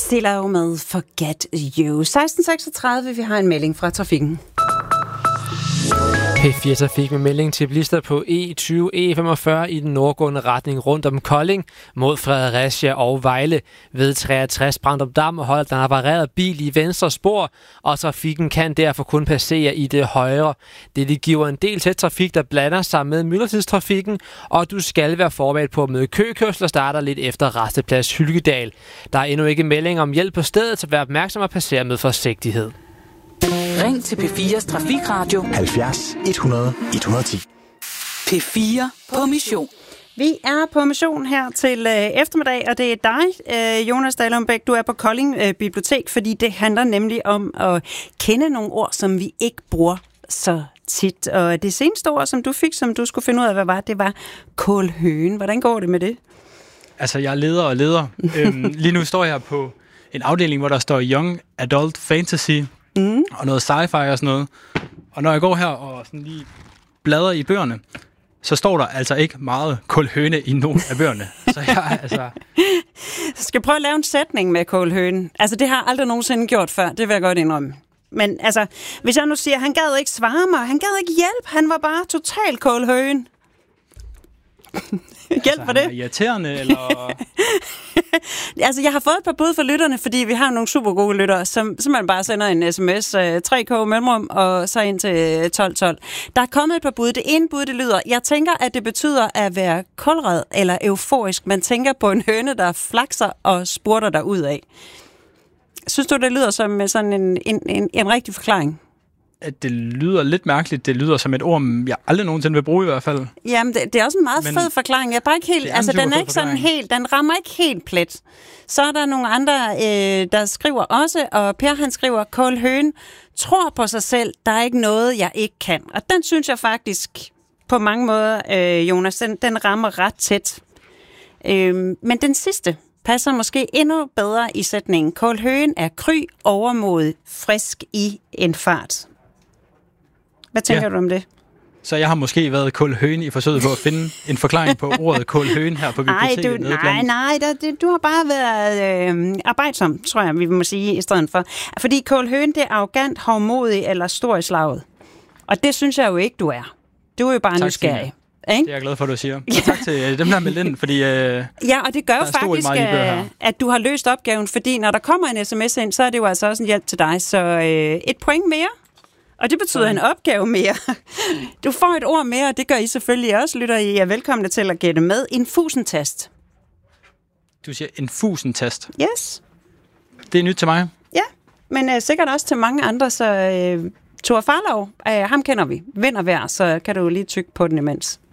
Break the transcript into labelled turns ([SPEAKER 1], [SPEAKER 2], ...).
[SPEAKER 1] Stiller jo med Forget You. 16:36, vi har en melding fra trafikken.
[SPEAKER 2] P4 Trafik med melding til bilister på E20, E45 i den nordgående retning rundt om Kolding mod Fredericia og Vejle. Ved 63 Brandrup Dam holder den apparerede bil i venstre spor, og trafikken kan derfor kun passere i det højre. Det giver en del tæt trafik, der blander sig med myldretidstrafikken, og du skal være forberedt på at møde køkørsel og starter lidt efter Rasteplads Hylkedal. Der er endnu ikke melding om hjælp på stedet, så vær opmærksom og passer med forsigtighed.
[SPEAKER 3] Ring til P4's Trafikradio
[SPEAKER 4] 70 100 110.
[SPEAKER 3] P4 på mission.
[SPEAKER 1] Vi er på mission her til eftermiddag, og det er dig, Jonas Dalum Bech. Du er på Kolding Bibliotek, fordi det handler nemlig om at kende nogle ord, som vi ikke bruger så tit. Og det seneste ord, som du fik, som du skulle finde ud af, hvad var, det var kålhøen. Hvordan går det med det?
[SPEAKER 5] Altså, jeg er leder. Lige nu står jeg på en afdeling, hvor der står Young Adult Fantasy, og noget sci-fi og sådan noget. Og når jeg går her og sådan lige bladrer i bøgerne, så står der altså ikke meget kålhøne i nogen af bøgerne. Så jeg altså...
[SPEAKER 1] Skal prøve at lave en sætning med kålhøen. Altså, det har jeg aldrig nogensinde gjort før. Det vil jeg godt indrømme. Men altså, hvis jeg nu siger, han gad ikke svare mig, han gad ikke hjælp, han var bare total kålhøen. Hjælp for det.
[SPEAKER 5] Er irriterende, eller...
[SPEAKER 1] Altså, jeg har fået et par bud fra lytterne, fordi vi har nogle super gode lyttere, som man bare sender en sms, 3K mellemrum, og så ind til 1212. Der er kommet et par bud. Det ene bud, det lyder, jeg tænker, at det betyder at være koldred eller euforisk. Man tænker på en høne, der flakser og spurter derudad. Synes du, det lyder som sådan en rigtig forklaring?
[SPEAKER 5] At det lyder lidt mærkeligt. Det lyder som et ord, jeg aldrig nogensinde vil bruge i hvert fald.
[SPEAKER 1] Jamen, det er også en meget fed forklaring. Jeg er bare ikke helt, altså, den er ikke sådan helt, den rammer ikke helt plet. Så er der nogle andre, der skriver også, og Per han skriver, kålhøen tror på sig selv, der er ikke noget, jeg ikke kan. Og den synes jeg faktisk på mange måder, Jonas, den rammer ret tæt. Men den sidste passer måske endnu bedre i sætningen. Kålhøen er kry, overmodig, frisk i en fart. Hvad tænker du om det?
[SPEAKER 5] Så jeg har måske været kålhøen i forsøget på at finde en forklaring på ordet kålhøen her på biblioteket.
[SPEAKER 1] Nej, du har bare været arbejdsom, tror jeg, vi må sige i stedet for. Fordi kålhøen, det er arrogant, hovmodig eller stor i slaget. Og det synes jeg jo ikke, du er. Du er jo bare nysgerrig.
[SPEAKER 5] Det er jeg glad for, at du siger. Og tak til dem, der er meldt ind, fordi
[SPEAKER 1] ja, og det gør jo faktisk, at du har løst opgaven, fordi når der kommer en sms ind, så er det jo altså også en hjælp til dig. Så et point mere, og det betyder en opgave mere. Du får et ord mere, og det gør I selvfølgelig også, lytter. I er velkomne til at gætte med. Infusentast.
[SPEAKER 5] Du siger infusentast?
[SPEAKER 1] Yes.
[SPEAKER 5] Det er nyt til mig.
[SPEAKER 1] Ja, men sikkert også til mange andre, så Thor Farlov, ham kender vi. Vind og vejr, så kan du lige tygge på den imens.